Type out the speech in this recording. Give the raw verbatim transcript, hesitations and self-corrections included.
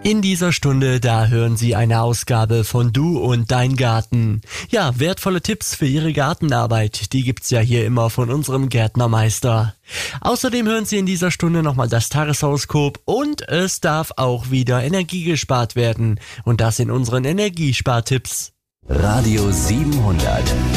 In dieser Stunde, da hören Sie eine Ausgabe von Du und Dein Garten. Ja, wertvolle Tipps für Ihre Gartenarbeit, die gibt's ja hier immer von unserem Gärtnermeister. Außerdem hören Sie in dieser Stunde nochmal das Tageshoroskop und es darf auch wieder Energie gespart werden. Und das in unseren Energiespartipps. Radio siebenhundert.